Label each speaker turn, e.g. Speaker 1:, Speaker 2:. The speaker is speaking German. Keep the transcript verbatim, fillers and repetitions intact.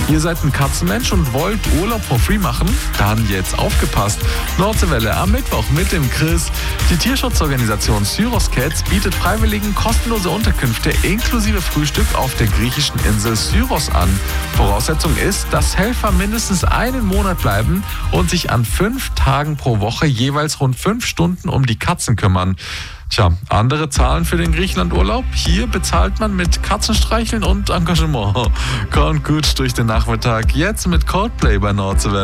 Speaker 1: Ihr seid ein Katzenmensch und wollt Urlaub for free machen? Dann jetzt aufgepasst. Nordseewelle am Mittwoch mit dem Chris. Die Tierschutzorganisation Syros Cats bietet Freiwilligen kostenlose Unterkünfte inklusive Frühstück auf der griechischen Insel Syros an. Voraussetzung ist, dass Helfer mindestens einen Monat bleiben und sich an fünf Tagen pro Woche jeweils rund fünf Stunden um die Katzen kümmern. Tja, andere Zahlen für den Griechenlandurlaub? Hier bezahlt man mit Katzenstreicheln und Engagement. Kommt gut durch den Nachmittag. Jetzt mit Coldplay bei Nordseewelle.